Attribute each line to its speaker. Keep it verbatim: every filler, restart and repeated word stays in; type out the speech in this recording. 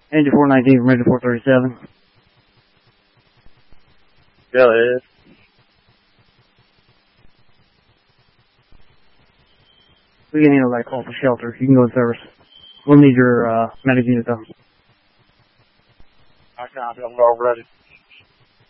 Speaker 1: Engine four nineteen from engine four thirty-seven.
Speaker 2: Go ahead.
Speaker 1: We can handle that call for shelter. You can go to service. We'll need your uh, medic unit though.
Speaker 2: I copy. I'm already.